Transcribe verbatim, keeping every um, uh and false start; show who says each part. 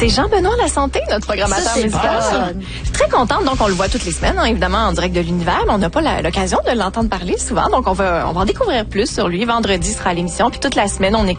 Speaker 1: C'est Jean-Benoît Lasanté, notre programmateur
Speaker 2: Ça, c'est
Speaker 1: musical.
Speaker 2: bon.
Speaker 1: Je suis très contente, donc on le voit toutes les semaines, hein, évidemment, en direct de l'univers, mais on n'a pas la- l'occasion de l'entendre parler souvent, donc on va, on va en découvrir plus sur lui. Vendredi sera à l'émission, puis toute la semaine, on écoute